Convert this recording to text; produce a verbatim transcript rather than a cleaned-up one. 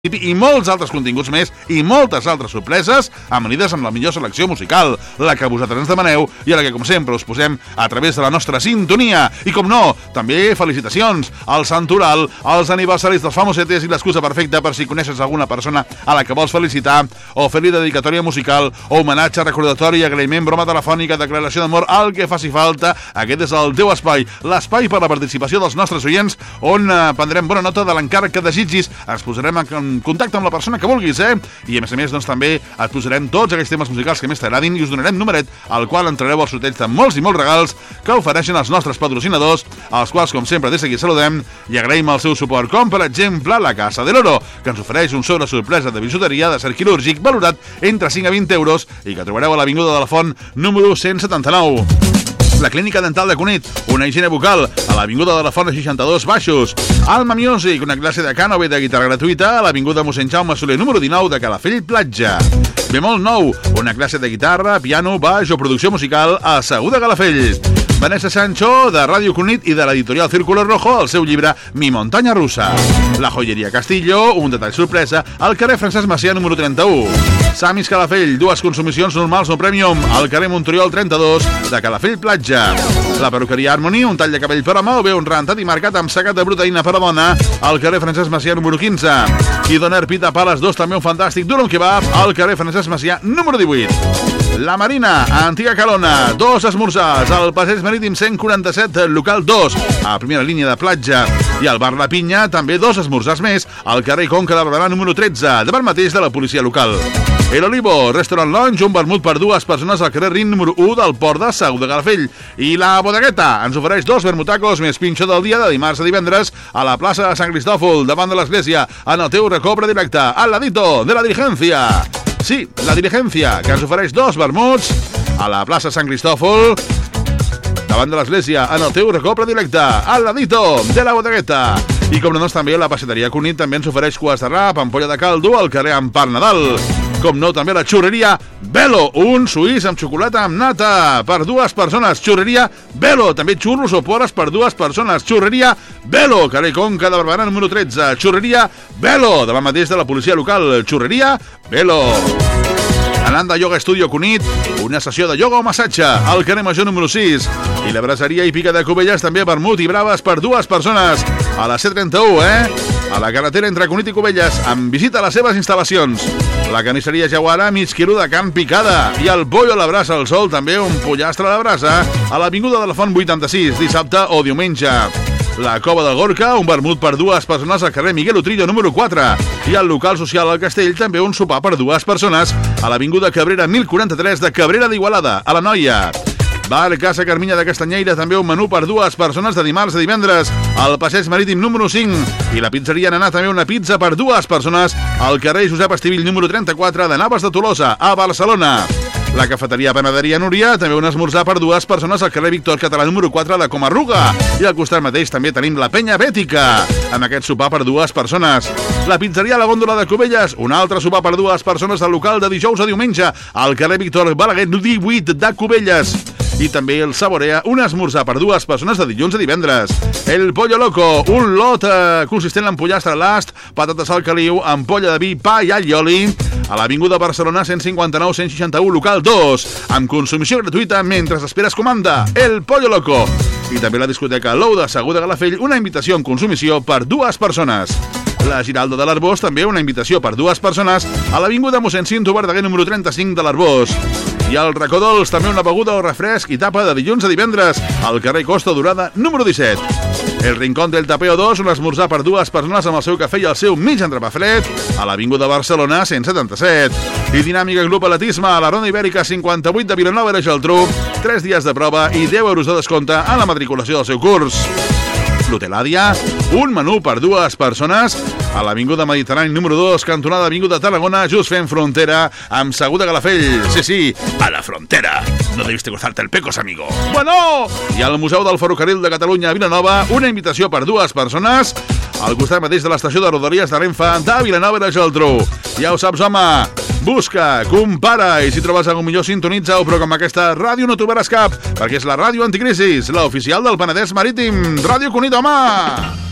i molts altres continguts més i moltes altres sorpreses amanides amb la millor selecció musical, la que vosaltres ens demaneu i a la que, com sempre, us posem a través de la nostra sintonia. I, com no, també felicitacions al Santoral, als aniversaris dels famosetes i l'excusa perfecta per si coneixes alguna persona a la que vols felicitar o fer-li dedicatòria musical o homenatge, recordatori, agraïment, broma telefònica, declaració d'amor, el que faci falta. Aquest és el teu espai, l'espai per la participació dels nostres oients, on eh, prendrem bona nota de l'encàrrec que desitgis. Ens posarem en contacte amb la persona que vulguis, eh? I a més a més, doncs també et posarem tots aquells temes musicals que més t'agradin i us donarem numeret al qual entrareu al sorteig de molts i molts regals que ofereixen els nostres patrocinadors, als quals, com sempre, des d'aquí saludem i agraïm el seu suport, com per exemple la Casa del Oro, que ens ofereix un sobre sorpresa de bijuteria de ser quirúrgic valorat entre cinc a vint euros i que trobareu a l'Avinguda de la Font número cent setanta-nou. La Clínica Dental de Cunit, una higiene bucal a l'Avinguda de la Font seixanta-dos Baixos. Alma Music, una classe de cànove de guitarra gratuïta a l'Avinguda Mossèn Jaume Soler número dinou de Calafell Platja. Bemol nou, una classe de guitarra, piano, baix o producció musical a Segur de Calafell. Vanessa Sancho, de Ràdio Cunit i de l'editorial Círculo Rojo, el seu llibre Mi Montaña Rusa. La Joyeria Castillo, un detall sorpresa, al carrer Francesc Macià número trenta-u. Samis Calafell, dues consumicions normals o premium, al carrer Montoriol trenta-dos de Calafell Platja. La perruqueria Harmony, un tall de cabell per home o bé un rentat i marcat amb secat de proteïna per a dona, al carrer Francesc Macià número quinze. I Doner Pita Pales dos, també un fantàstic durum kebab, al carrer Francesc Macià número divuit. La Marina, a Antiga Calona, dos esmorzars, al Passeig Marítim cent quaranta-set, local dos, a primera línia de platja. I al bar La Pinya, també dos esmorzars més, al carrer Conca de Barberà número tretze, davant mateix de la policia local. El Olivo, Restaurant Lounge, un vermut per dues persones al carrer Rin número u del Port de Segur de Calafell. I la Bodegueta ens ofereix dos vermutacos més pinxo del dia de dimarts a divendres a la plaça de Sant Cristòfol, davant de l'església, en el teu recobre directe, al ladito de la Diligencia. Sí, la Diligencia, que ens ofereix dos vermuts a la plaça Sant Cristòfol, davant de l'església, en el teu recobre directe, al ladito de la Bodegueta. I com no, doncs també la Passeteria Cunit també ens ofereix cues de rap, ampolla de caldo, al carrer Empar Nadal. Com no, també la xurreria Velo, un suís amb xocolata amb nata per dues persones. Xurreria Velo, també xurros o pores per dues persones. Xurreria Velo, carrer Conca de Barberà número tretze. Xurreria Velo, davant mateix de la policia local. Xurreria Velo. Ananda Yoga Studio Cunit, una sessió de ioga o massatge al carrer Major número sis. I la braseria i pica de Cubelles, també vermut i braves per dues persones a la C trenta-u, eh? A la carretera entre Cunit i Cubelles, amb visita a les seves instal·lacions. La carnisseria Jaguara, mig quilo de carn picada. I el pollo a la brasa al sol, també un pollastre a la brasa, a l'Avinguda de la Font vuitanta-sis, dissabte o diumenge. La Cova del Gorka, un vermut per dues persones al carrer Miguel Utrillo número quatre. I al local social al Castell, també un sopar per dues persones a l'Avinguda Cabrera mil quaranta-tres de Cabrera d'Igualada, a la Noia. Bar Casa Carminya de Castanyeira, també un menú per dues persones de dimarts a divendres al Passeig Marítim número cinc. I la pizzeria Nanà, també una pizza per dues persones al carrer Josep Estivill número trenta-quatre de Navas de Tolosa, a Barcelona. La cafeteria Panaderia Núria, també un esmorzar per dues persones al carrer Víctor Català número quatre de Comarruga. I al costat mateix també tenim la Penya Bètica, amb aquest sopar per dues persones. La pizzeria La Gòndola de Cubelles, un altre sopar per dues persones al local de dijous a diumenge al carrer Víctor Balaguer divuit de Cubelles. I també el Saborea, un esmorzar per dues persones de dilluns a divendres. El Pollo Loco, un lot eh, consistent en pollastre a l'ast, patates al caliu, ampolla de vi, pa i all i oli, a l'Avinguda Barcelona cent cinquanta-nou cent seixanta-u, local dos, amb consumició gratuïta mentre esperes comanda. El Pollo Loco. I també la discoteca Lou de Segur de Calafell, una invitació en consumició per dues persones. La Giralda de l'Arbós, també una invitació per dues persones a l'Avinguda mossèn Cinto Verdaguer número trenta-cinc de l'Arbós. I al Racó Dolç, també una beguda o refresc i tapa de dilluns a divendres al carrer Costa Dorada número disset. El Rincón del Tapeo dos, un esmorzar per dues persones amb el seu cafè i el seu mig entrepà fred a l'Avinguda Barcelona cent setanta-set. I Dinàmica Club Atletisme a la Ronda Ibèrica cinquanta-vuit de Vilanova i la Geltrú, tres dies de prova i deu euros de descompte en la matriculació del seu curs. L'Hotel Àdia, un menú per dues persones a l'Avinguda Mediterrani número dos, cantonada Avinguda Tarragona, just fent frontera amb Segur de Calafell. Sí, sí, a la frontera. No debiste cruzarte el pecos, amigo. Bueno! I al Museu del Ferrocarril de Catalunya a Vilanova, una invitació per dues persones al costat mateix de l'estació de Rodalies de Renfe de Vilanova i la Geltrú. Ja ho saps, home, busca, compara, i si trobes algú millor sintonitza-ho, però com aquesta ràdio no trobaràs cap, perquè és la ràdio anticrisis, la oficial del Penedès Marítim. Ràdio Cunit, home!